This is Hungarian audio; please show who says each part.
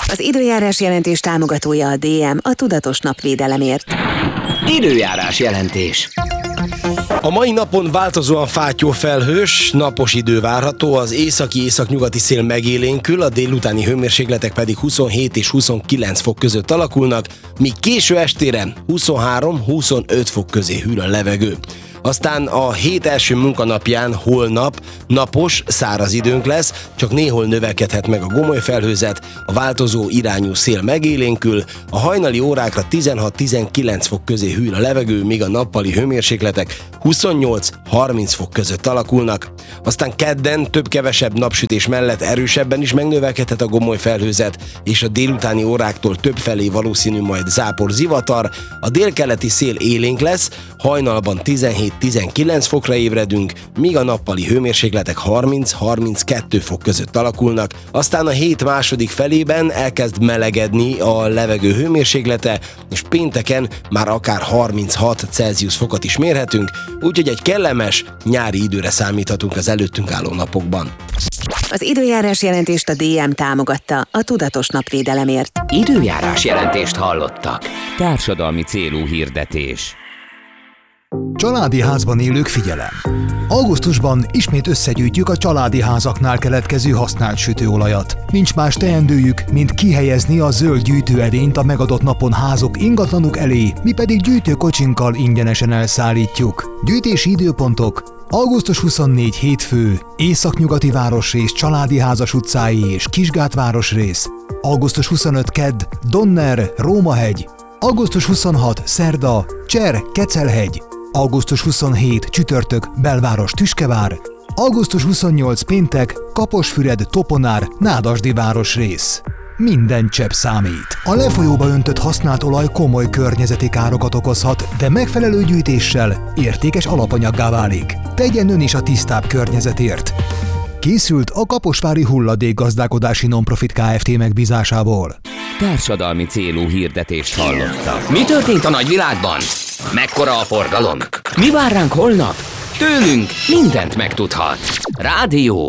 Speaker 1: Az időjárás jelentés támogatója a DM, a tudatos napvédelemért.
Speaker 2: Időjárás jelentés.
Speaker 3: A mai napon változóan fátyol felhős, napos idő várható, az északi-északnyugati szél megélénkül, a délutáni hőmérsékletek pedig 27 és 29 fok között alakulnak, míg késő estére 23-25 fok közé hűl a levegő. Aztán a hét első munkanapján holnap napos, száraz időnk lesz, csak néhol növekedhet meg a gomoly felhőzet, a változó irányú szél megélénkül, a hajnali órákra 16-19 fok közé hűl a levegő, míg a nappali hőmérsékletek 28-30 fok között alakulnak. Aztán kedden több-kevesebb napsütés mellett erősebben is megnövekedhet a gomoly felhőzet, és a délutáni óráktól többfelé valószínű majd zápor zivatar, a délkeleti szél élénk lesz, hajnalban 17-19 fokra ébredünk, míg a nappali hőmérsékletek 30-32 fok között alakulnak. Aztán a hét második felében elkezd melegedni a levegő hőmérséklete, és pénteken már akár 36 Celsius fokot is mérhetünk, úgyhogy egy kellemes nyári időre számíthatunk az előttünk álló napokban.
Speaker 1: Az időjárás jelentést a DM támogatta, a tudatos napvédelemért.
Speaker 2: Időjárás jelentést hallottak. Társadalmi célú hirdetés.
Speaker 4: Családi házban élők, figyelem! Augusztusban ismét összegyűjtjük a családi házaknál keletkező használt sütőolajat. Nincs más teendőjük, mint kihelyezni a zöld gyűjtőedényt a megadott napon házok ingatlanuk elé, mi pedig gyűjtőkocsinkkal ingyenesen elszállítjuk. Gyűjtési időpontok: augusztus 24 hétfő, Északnyugati városrész Családi házas utcái és Kisgát városrész, augusztus 25 kedd, Donner, Rómahegy, augusztus 26 szerda, Cser, Kecelhegy, augusztus 27 csütörtök, Belváros, Tüskevár, augusztus 28 péntek, Kaposfüred, Toponár, Nádasdi városrész. Minden csepp számít. A lefolyóba öntött használt olaj komoly környezeti károkat okozhat, de megfelelő gyűjtéssel értékes alapanyaggá válik. Tegyen ön is a tisztább környezetért. Készült a Kaposvári Hulladékgazdálkodási Nonprofit Kft. Megbízásából.
Speaker 2: Társadalmi célú hirdetést hallottak. Mi történt a nagyvilágban? Mekkora a forgalom? Mi vár ránk holnap? Tőlünk mindent megtudhat. Rádió